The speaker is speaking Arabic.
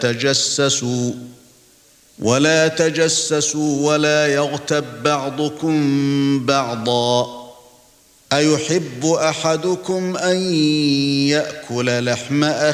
تجسسوا ولا يغتب بعضكم بعضا أيحب أحدكم أن يأكل لحم